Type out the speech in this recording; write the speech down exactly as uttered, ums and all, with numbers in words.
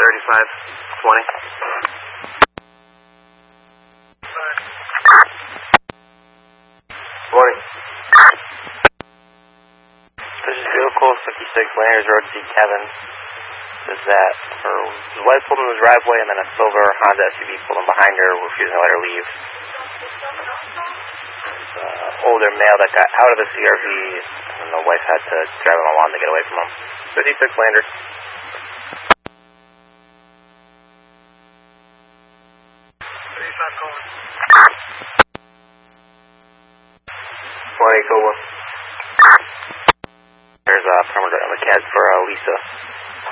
thirty-five twenty. Morning. This is vehicle fifty-six Landers Road, D. Kevin. Says that her wife pulled in the driveway and then a silver Honda S U V pulled in behind her, refusing to let her leave. Uh, older male that got out of the C R V, and the wife had to drive him along to get away from him. fifty-six Landers. thirty-five going. twenty, go one. There's a permanent on the C A D for uh, Lisa.